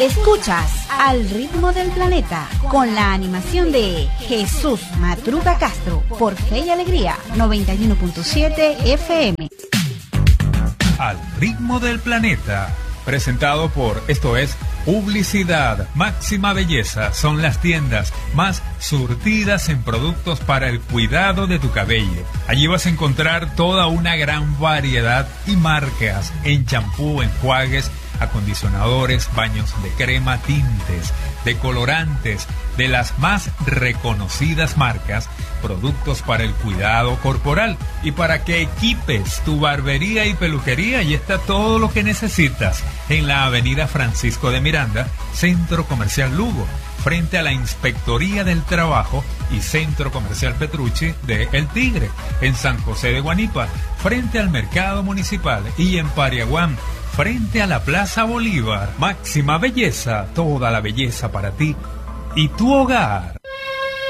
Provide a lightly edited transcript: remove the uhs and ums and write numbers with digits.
Escuchas Al Ritmo del Planeta con la animación de Jesús Matruca Castro por Fe y Alegría 91.7 FM. Al Ritmo del Planeta, presentado por Esto es Publicidad. Máxima Belleza son las tiendas más surtidas en productos para el cuidado de tu cabello. Allí vas a encontrar toda una gran variedad y marcas en champú, enjuagues, acondicionadores, baños de crema, tintes, decolorantes, de las más reconocidas marcas, productos para el cuidado corporal y para que equipes tu barbería y peluquería. Y está todo lo que necesitas en la avenida Francisco de Miranda, Centro Comercial Lugo, frente a la Inspectoría del Trabajo, y Centro Comercial Petrucci de El Tigre, en San José de Guanipa, frente al Mercado Municipal, y en Pariaguán, frente a la Plaza Bolívar. Máxima Belleza, toda la belleza para ti y tu hogar.